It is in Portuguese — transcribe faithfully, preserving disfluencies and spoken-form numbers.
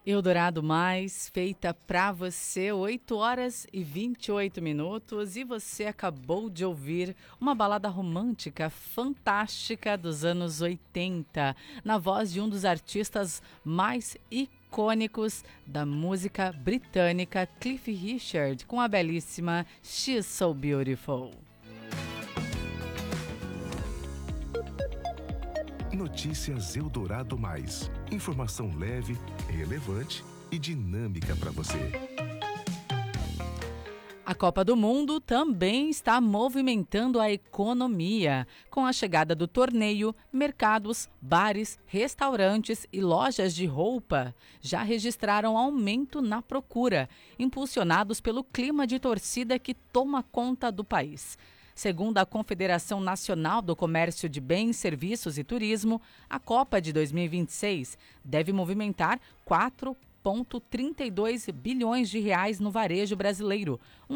Eldorado Mais, feita pra você, oito horas e vinte e oito minutos, e você acabou de ouvir uma balada romântica fantástica dos anos oitenta, na voz de um dos artistas mais icônicos da música britânica, Cliff Richard, com a belíssima She's So Beautiful. Notícias Eldorado Mais. Informação leve, relevante e dinâmica para você. A Copa do Mundo também está movimentando a economia. Com a chegada do torneio, mercados, bares, restaurantes e lojas de roupa já registraram aumento na procura, impulsionados pelo clima de torcida que toma conta do país. Segundo a Confederação Nacional do Comércio de Bens, Serviços e Turismo, a Copa de dois mil e vinte e seis deve movimentar quatro vírgula trinta e dois bilhões de reais no varejo brasileiro, um